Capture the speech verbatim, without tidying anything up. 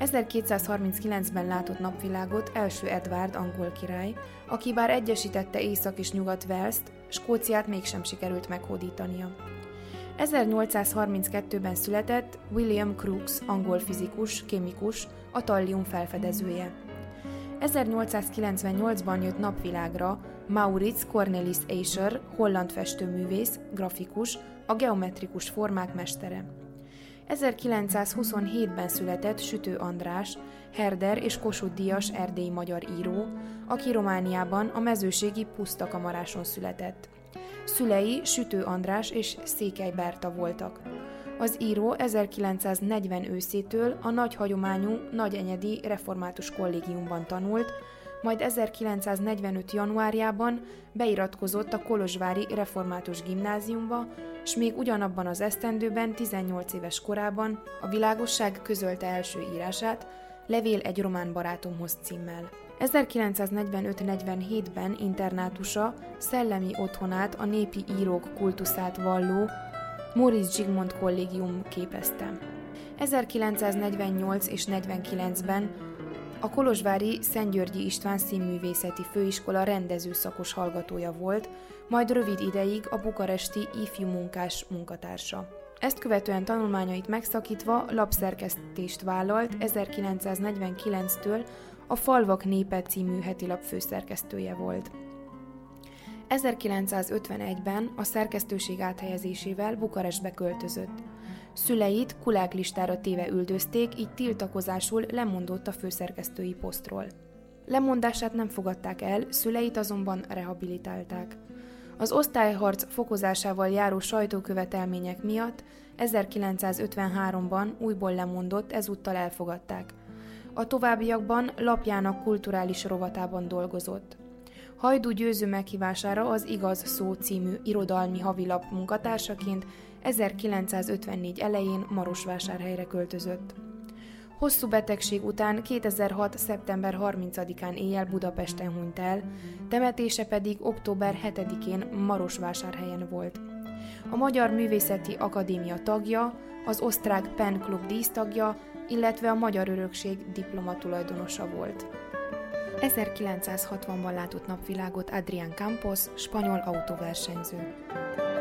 ezerkétszázharminckilencben látott napvilágot első Edward angol király, aki bár egyesítette Észak- és Nyugat-Walest, Skóciát mégsem sikerült meghódítania. ezernyolcszázharminckettőben született William Crookes angol fizikus, kémikus, a tallium felfedezője. ezernyolcszázkilencvennyolcban jött napvilágra Maurits Cornelis Escher, holland festőművész, grafikus, a geometrikus formák mestere. ezerkilencszázhuszonhétben született Sütő András, Herder és Kossuth-díjas erdélyi magyar író, aki Romániában a mezőségi Pusztakamaráson született. Szülei Sütő András és Székely Berta voltak. Az író ezerkilencszáznegyven őszétől a nagy hagyományú Nagyenyedi Református Kollégiumban tanult, majd ezerkilencszáznegyvenöt januárjában beiratkozott a kolozsvári Református Gimnáziumba, s még ugyanabban az esztendőben, tizennyolc éves korában a Világosság közölte első írását, Levél egy román barátomhoz címmel. ezerkilencszáznegyvenöt-negyvenhétben internátusa szellemi otthonát, a népi írók kultuszát valló Móricz Zsigmond Kollégium képezte. ezerkilencszáznegyvennyolc és negyvenkilencben a kolozsvári Szentgyörgyi István Színművészeti Főiskola rendezőszakos hallgatója volt, majd rövid ideig a bukaresti ifjú munkás munkatársa. Ezt követően tanulmányait megszakítva lapszerkesztést vállalt, ezerkilencszáznegyvenkilenctől a Falvak népe című hetilap főszerkesztője volt. ezerkilencszázötvenegyben a szerkesztőség áthelyezésével Bukarestbe költözött. Szüleit kuláklistára téve üldözték, így tiltakozásul lemondott a főszerkesztői posztról. Lemondását nem fogadták el, szüleit azonban rehabilitálták. Az osztályharc fokozásával járó sajtókövetelmények miatt ezerkilencszázötvenháromban újból lemondott, ezúttal elfogadták. A továbbiakban lapjának kulturális rovatában dolgozott. Hajdú Győző meghívására az Igaz szó című irodalmi havilap munkatársaként ezerkilencszázötvennégy elején Marosvásárhelyre költözött. Hosszú betegség után kétezer-hat. szeptember harmincadikán éjjel Budapesten hunyt el, temetése pedig október hetedikén Marosvásárhelyen volt. A Magyar Művészeti Akadémia tagja, az osztrák Pen Klub dísztagja, illetve a Magyar Örökség diplomatulajdonosa volt. ezerkilencszázhatvanban látott napvilágot Adrián Campos, spanyol autóversenyző.